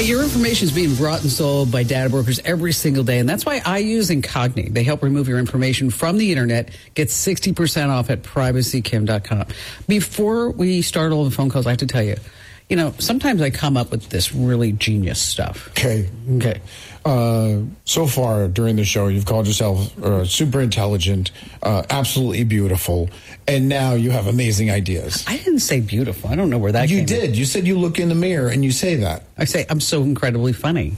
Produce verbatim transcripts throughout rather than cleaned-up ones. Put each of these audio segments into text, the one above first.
Hey, your information is being brought and sold by data brokers every single day, and that's why I use Incogni. They help remove your information from the internet. Get sixty percent off at privacy kim dot com. Before we start all the phone calls, I have to tell you, you know, sometimes I come up with this really genius stuff. Okay. Okay. Uh, so far during the show, you've called yourself uh, super intelligent, uh, absolutely beautiful, and now you have amazing ideas. I didn't say beautiful. I don't know where that You came did. from. You said you look in the mirror and you say that. I say I'm so incredibly funny.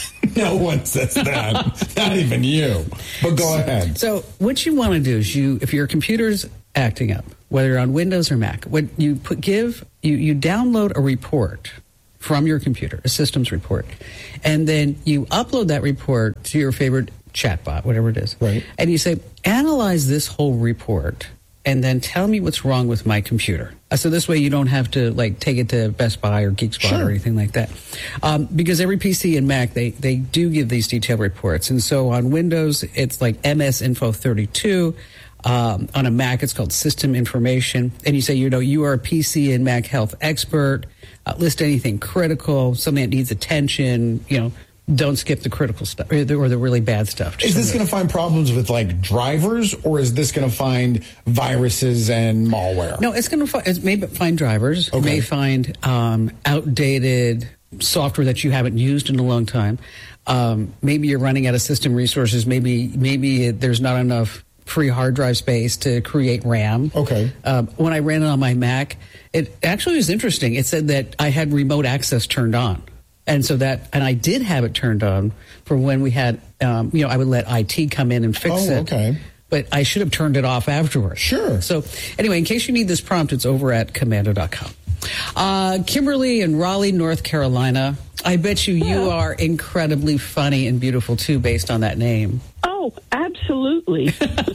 No one says that. Not even you. But go ahead. So what you want to do is you, if your computer's acting up, whether you're on Windows or Mac, what you put, give, you, you download a report from your computer, a systems report, and then you upload that report to your favorite chatbot, whatever it is. Right. And you say, analyze this whole report and then tell me what's wrong with my computer. Uh, So this way you don't have to like take it to Best Buy or GeekSpot Sure. or anything like that. Um, because every P C and Mac, they, they do give these detailed reports. And so on Windows, it's like M S Info thirty-two. Um, on a Mac, it's called System Information. And you say, you know, you are a P C and Mac health expert. Uh, list anything critical, something that needs attention, you know. Don't skip the critical stuff or the, or the really bad stuff. Is this going to find problems with like drivers, or is this going to find viruses and malware? No, it's going to find, it may find drivers. Okay. It may find um, outdated software that you haven't used in a long time. Um, maybe you're running out of system resources. Maybe maybe it, there's not enough free hard drive space to create RAM. Okay. Um, when I ran it on my Mac, it actually was interesting. It said that I had remote access turned on. And so that, and I did have it turned on for when we had, um, you know, I would let I T come in and fix Oh, it. okay. But I should have turned it off afterwards. Sure. So anyway, in case you need this prompt, it's over at commando dot com. Uh, Kimberly in Raleigh, North Carolina. I bet you you are incredibly funny and beautiful too, based on that name. Oh, absolutely.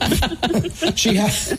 She has.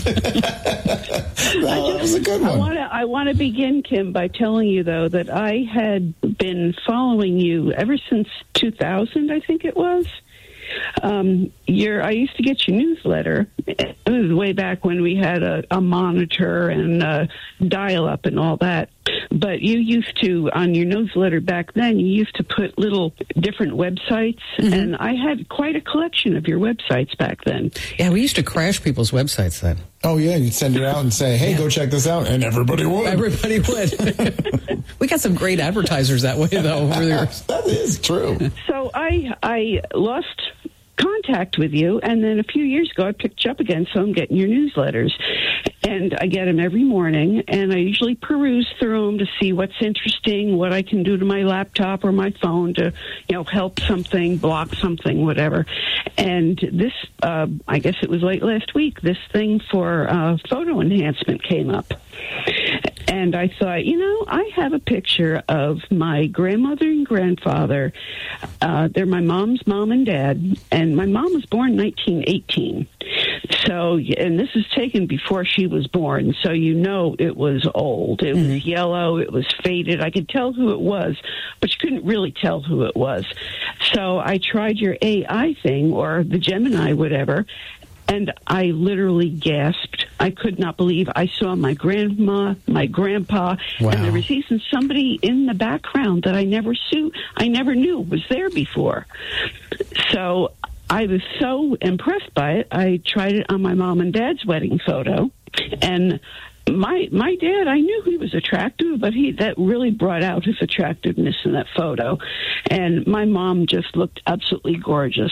That was a good I one. want to I want to begin, Kim, by telling you though that I had been following you ever since two thousand, I think it was. Um, your I used to get your newsletter. It was way back when we had a, a monitor and a dial-up and all that. But you used to, on your newsletter back then, you used to put little different websites, Mm-hmm. and I had quite a collection of your websites back then. Yeah, we used to crash people's websites then. Oh, yeah. You'd send it out and say, hey, go check this out. And everybody would. Everybody would. We got some great advertisers that way, though, over there. That is true. So I I lost contact with you, and then a few years ago I picked you up again, so I'm getting your newsletters. And I get them every morning, and I usually peruse through them to see what's interesting, what I can do to my laptop or my phone to, you know, help something, block something, whatever. And this, uh, I guess it was late last week, this thing for uh, photo enhancement came up. And I thought, you know, I have a picture of my grandmother and grandfather. Uh, they're my mom's mom and dad, and my mom was born in nineteen eighteen. So, and this is taken before she was born, so you know it was old. It Mm-hmm. was yellow, it was faded. I could tell who it was, but you couldn't really tell who it was. So I tried your A I thing, or the Gemini, whatever, and I literally gasped. I could not believe I saw my grandma, my grandpa, Wow. and there was even somebody in the background that I never saw, I never knew was there before. So I was so impressed by it. I tried it on my mom and dad's wedding photo, and my my dad, I knew he was attractive, but he that really brought out his attractiveness in that photo. And my mom just looked absolutely gorgeous.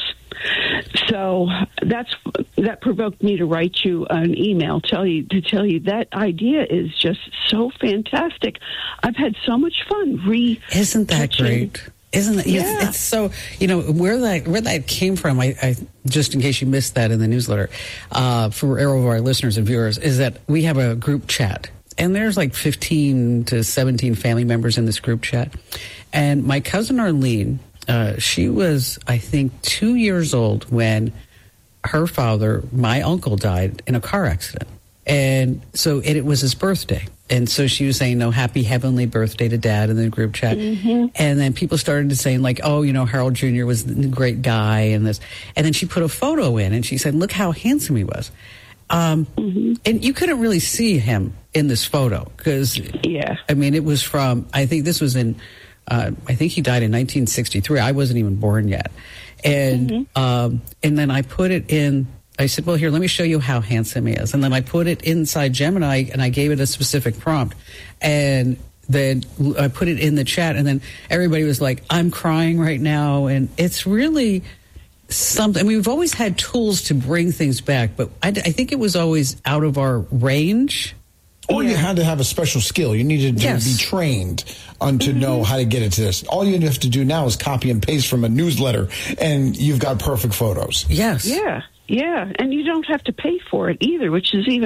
So that's that provoked me to write you an email, tell you to tell you that idea is just so fantastic. I've had so much fun. Re Isn't that touching- great? Isn't it? Yeah. It's, it's so, you know, where that where that came from, I, I just in case you missed that in the newsletter, uh, for all of our listeners and viewers, is that we have a group chat. And there's like fifteen to seventeen family members in this group chat. And my cousin Arlene, uh, she was, I think, two years old when her father, my uncle, died in a car accident. And so and it was his birthday. And so she was saying, no, happy heavenly birthday to Dad in the group chat. Mm-hmm. And then people started to saying, like, oh, you know, Harold Junior was the great guy and this. And then she put a photo in and she said, look how handsome he was. Um, mm-hmm. And you couldn't really see him in this photo because, yeah. I mean, it was from, I think this was in Uh, I think he died in nineteen sixty-three. I wasn't even born yet. And mm-hmm. um, and then I put it in. I said, well, here, let me show you how handsome he is. And then I put it inside Gemini, and I gave it a specific prompt. And then I put it in the chat, and then everybody was like, I'm crying right now. And it's really something. I mean, we've always had tools to bring things back, but I, I think it was always out of our range. Or yeah. you had to have a special skill. You needed to yes. be trained on to mm-hmm. know how to get into this. All you have to do now is copy and paste from a newsletter, and you've got perfect photos. Yes. Yeah. Yeah, and you don't have to pay for it either, which is even